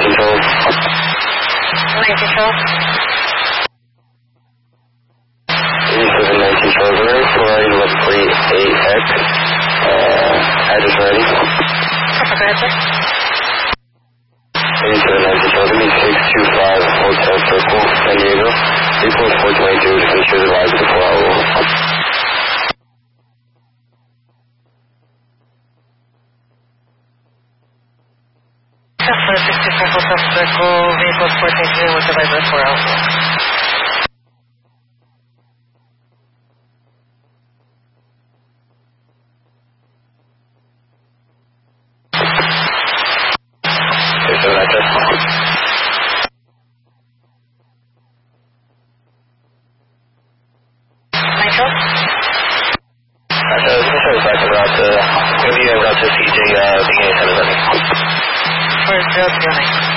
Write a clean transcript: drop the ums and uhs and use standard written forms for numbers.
control. 1912. 8719 control. We're ready for riding with 38X. Address ready. Go ahead, sir. 8719 control. Give me 625 Hotel Circle, San Diego. Report 422 to ensure the rise before I will. 625 Hotel Circle, vehicle 422 with the visor 4 out. Route to CJ, beginning 7. For 009.